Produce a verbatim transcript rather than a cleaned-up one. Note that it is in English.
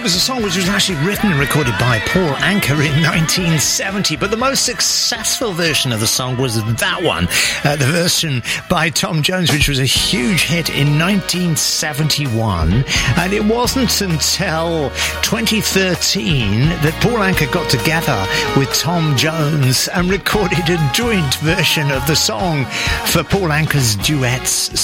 was a song which was actually written and recorded by Paul Anka in nineteen seventy, but the most successful version of the song was that one, uh, the version by Tom Jones, which was a huge hit in nineteen seventy-one, and it wasn't until twenty thirteen that Paul Anka got together with Tom Jones and recorded a joint version of the song for Paul Anka's Duets